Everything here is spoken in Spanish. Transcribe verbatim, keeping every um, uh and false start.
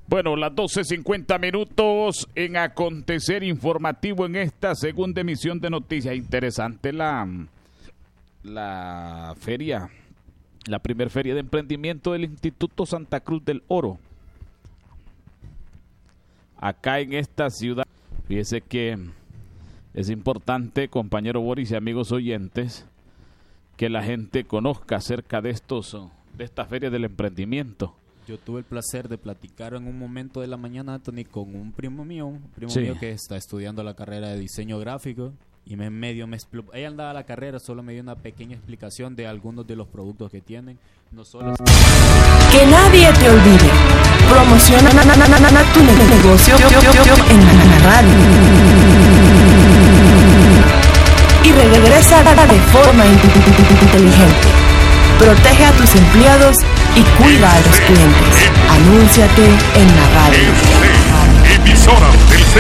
Bueno, las doce cincuenta minutos en acontecer informativo en esta segunda emisión de noticias. Interesante la, la feria, la primer feria de emprendimiento del Instituto Santa Cruz del Oro. Acá en esta ciudad, fíjese que es importante, compañero Boris y amigos oyentes, que la gente conozca acerca de estos, de esta feria del emprendimiento. Yo tuve el placer de platicar en un momento de la mañana, Anthony, con un primo mío, un primo sí. mío que está estudiando la carrera de diseño gráfico y me medio me expl- ella andaba a la carrera, solo me dio una pequeña explicación de algunos de los productos que tienen. No solo es... Que nadie te olvide. Promociona na, na, na, na, na, tu negocio en la radio y regresa de forma inteligente. Protege a tus empleados y cuida a los clientes. Anúnciate en la radio.